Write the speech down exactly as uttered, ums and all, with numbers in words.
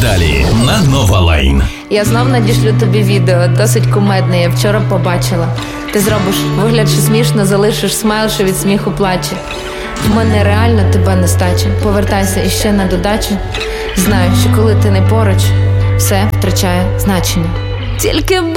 Далі на Нова Лайн. Я знов надішлю тобі відео, досить кумедне, я вчора побачила. Ти зробиш вигляд, що смішно, залишиш смайл, що від сміху плаче. В мене реально тебе нестача. Повертайся іще на додачу. Знаю, що коли ти не поруч, все втрачає значення. Тільки